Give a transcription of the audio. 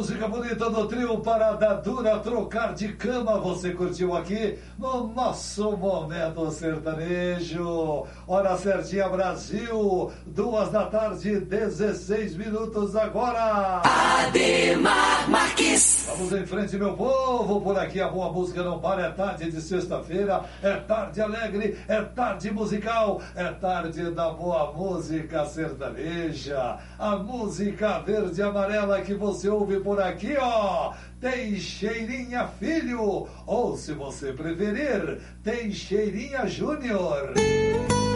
música bonita do trio Parada Dura, Trocar de Cama, você curtiu aqui no nosso Momento Sertanejo. Hora certinha, Brasil, 2h, 16 minutos agora. Ademar Marques. Vamos em frente, meu povo, por aqui a boa música não para, é tarde de sexta-feira, é tarde alegre, é tarde musical, é tarde da boa música sertaneja, a música verde e amarela que você ouve por aqui, ó, Teixeirinha Filho, ou se você preferir, Teixeirinha Júnior.